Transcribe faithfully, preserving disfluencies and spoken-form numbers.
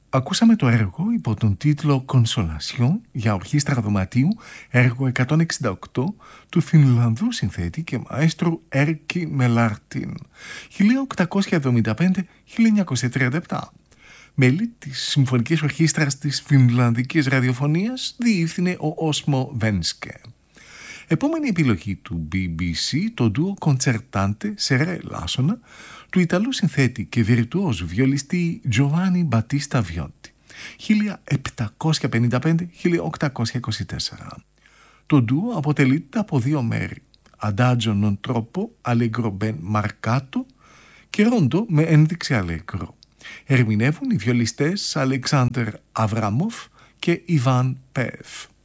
Ακούσαμε το έργο υπό τον τίτλο «Consolation» για ορχήστρα δωματίου, έργο εκατόν εξήντα οκτώ του Φινλανδού συνθέτη και μαέστρου Έρκι Μελάρτιν, χίλια οκτακόσια εβδομήντα πέντε με χίλια εννιακόσια τριάντα επτά. Μέλη της Συμφωνικής Ορχήστρας της Φινλανδικής Ραδιοφωνίας διεύθυνε ο Όσμο Βένσκε. Επόμενη επιλογή του μπι μπι σι, το ντουο Concertante σε ρε λάσονα του Ιταλού συνθέτη και βιρτουόζου βιολιστή Τζοβάνι Μπατίστα Βιώτη, χίλια επτακόσια πενήντα πέντε με χίλια οκτακόσια είκοσι τέσσερα. Το ντουο αποτελείται από δύο μέρη, Adagio non troppo, allegro ben marcato και Rondo με ένδειξη allegro. Ερμηνεύουν οι βιολιστές Αλεξάνδρ Αβραμόφ και Ιβάν Πεφ.